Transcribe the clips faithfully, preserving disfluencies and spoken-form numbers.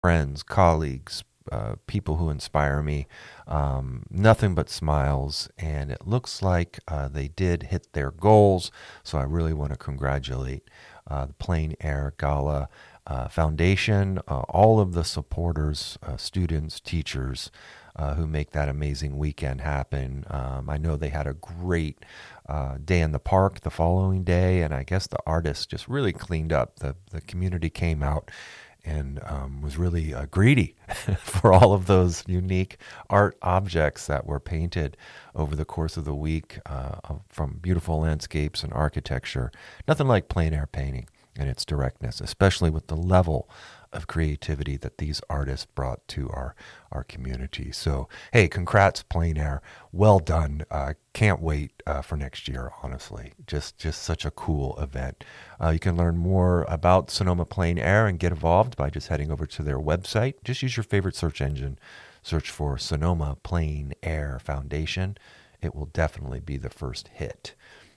friends, colleagues, uh, people who inspire me. Um, nothing but smiles, and it looks like uh, they did hit their goals. So I really want to congratulate uh, the Plein Air Gala uh, Foundation, uh, all of the supporters, uh, students, teachers uh, who make that amazing weekend happen. Um, I know they had a great uh, day in the park the following day, and I guess the artists just really cleaned up. The the community came out and um, was really uh, greedy for all of those unique art objects that were painted over the course of the week, uh, from beautiful landscapes and architecture. Nothing like plein air painting and its directness, especially with the level of creativity that these artists brought to our our community. So, hey, congrats, Plein Air. Well done. Uh, can't wait uh, for next year, honestly. Just just such a cool event. Uh, you can learn more about Sonoma Plein Air and get involved by just heading over to their website. Just use your favorite search engine. Search for Sonoma Plein Air Foundation. It will definitely be the first hit.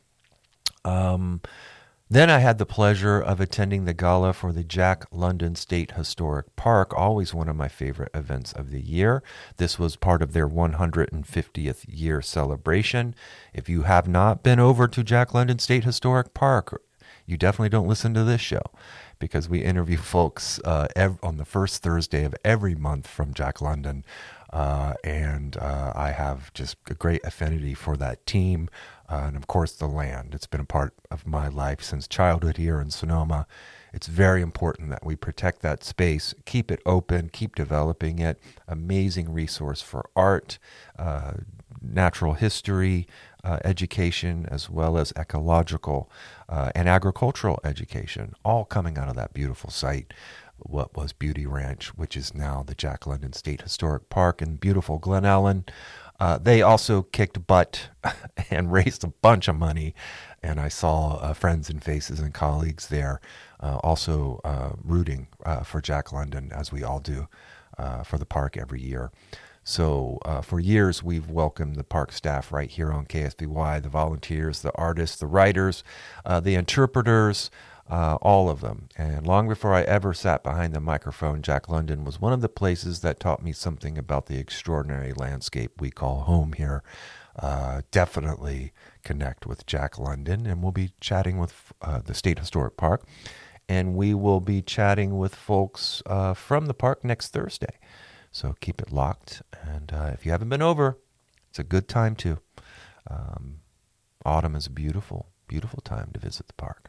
Um... Then I had the pleasure of attending the gala for the Jack London State Historic Park, always one of my favorite events of the year. This was part of their one hundred fiftieth year celebration. If you have not been over to Jack London State Historic Park, you definitely don't listen to this show, because we interview folks uh, ev- on the first Thursday of every month from Jack London. Uh, and uh, I have just a great affinity for that team. Uh, and of course, the land. It's been a part of my life since childhood here in Sonoma. It's very important that we protect that space, keep it open, keep developing it. Amazing resource for art, uh, natural history, uh, education, as well as ecological uh, and agricultural education, all coming out of that beautiful site. What was Beauty Ranch, which is now the Jack London State Historic Park in beautiful Glen Ellen. Uh, they also kicked butt and raised a bunch of money, and I saw uh, friends and faces and colleagues there uh, also uh, rooting uh, for Jack London, as we all do uh, for the park every year. So uh, for years, we've welcomed the park staff right here on K S B Y, the volunteers, the artists, the writers, uh, the interpreters, Uh, all of them. And long before I ever sat behind the microphone, Jack London was one of the places that taught me something about the extraordinary landscape we call home here. Uh, definitely connect with Jack London, and we'll be chatting with uh, the State Historic Park, and we will be chatting with folks uh, from the park next Thursday. So keep it locked, and uh, if you haven't been over, it's a good time too. Um, autumn is a beautiful, beautiful time to visit the park.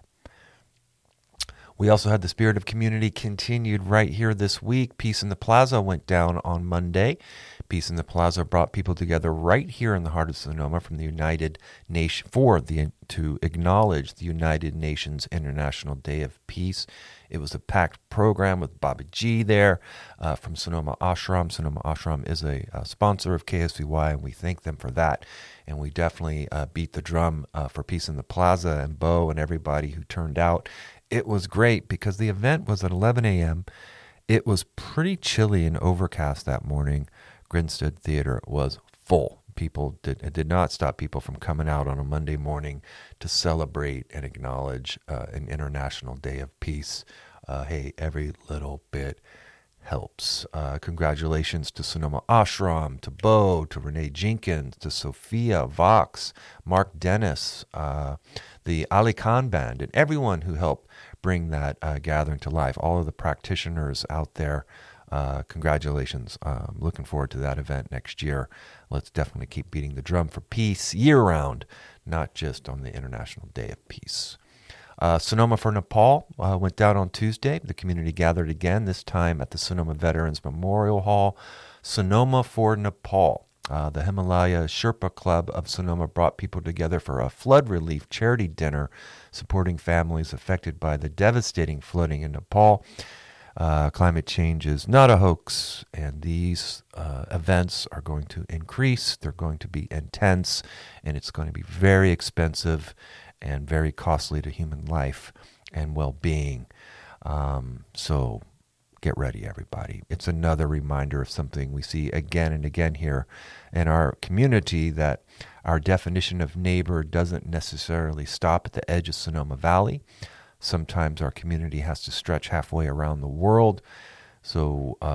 We also had the Spirit of Community continued right here this week. Peace in the Plaza went down on Monday. Peace in the Plaza brought people together right here in the heart of Sonoma from the United Nation for the to acknowledge the United Nations International Day of Peace. It was a packed program with Baba G there uh, from Sonoma Ashram. Sonoma Ashram is a, a sponsor of K S V Y, and we thank them for that. And we definitely uh, beat the drum uh, for Peace in the Plaza, and Bo and everybody who turned out. It was great because the event was at eleven a.m. It was pretty chilly and overcast that morning. Grinstead Theater was full. People did it did not stop people from coming out on a Monday morning to celebrate and acknowledge uh, an International Day of Peace. Uh, hey, every little bit helps. Uh, congratulations to Sonoma Ashram, to Bo, to Renee Jenkins, to Sophia Vox, Mark Dennis, uh, the Ali Khan Band, and everyone who helped bring that uh, gathering to life. All of the practitioners out there, uh, congratulations. Um, looking forward to that event next year. Let's definitely keep beating the drum for peace year-round, not just on the International Day of Peace. Uh, Sonoma for Nepal uh, went down on Tuesday. The community gathered again, this time at the Sonoma Veterans Memorial Hall. Sonoma for Nepal. Uh, the Himalaya Sherpa Club of Sonoma brought people together for a flood relief charity dinner supporting families affected by the devastating flooding in Nepal. Uh, climate change is not a hoax, and these uh, events are going to increase. They're going to be intense, and it's going to be very expensive and very costly to human life and well-being. Um, so get ready, everybody. It's another reminder of something we see again and again here in our community, that our definition of neighbor doesn't necessarily stop at the edge of Sonoma Valley. Sometimes our community has to stretch halfway around the world. So